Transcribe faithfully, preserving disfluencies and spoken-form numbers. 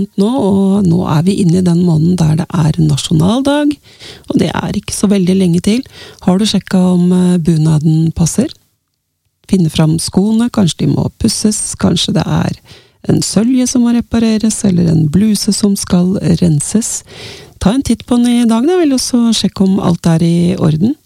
nå, og nå er vi inne i den måneden der det er nasjonaldag, og det er ikke så veldig lenge til. Har du sjekket om bunaden passer? Finne fram skoene, kanskje de må pusses, kanskje det er en sølje som må repareres, eller en bluse som skal renses. Ta en titt på den i dag da, vel, og så sjekk om alt er i orden.